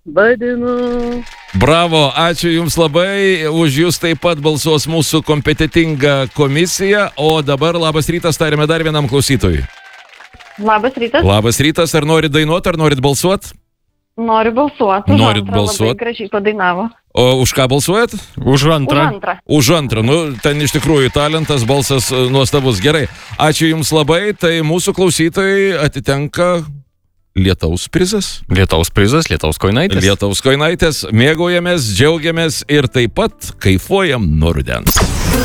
vadinu. Bravo, ačiū Jums labai, už Jūs taip pat balsuos mūsų kompetitinga komisija, o dabar labas rytas tarėme dar vienam klausytojui. Labas rytas. Labas rytas, ar norit dainuoti, ar norit balsuoti? Noriu balsuoti. Norit balsuot? Labai gražiai padainavo. O už ką balsuojat? Už antrą. Už antrą, nu, ten iš tikrųjų talentas, balsas nuostabus. Gerai, ačiū Jums labai, tai mūsų klausytojai atitenka lietaus prizas. Lietaus prizas, lietaus kojinaitės. Lietaus kojinaitės, mėgaujamės, džiaugiamės ir taip pat kaifuojam nuo rudens.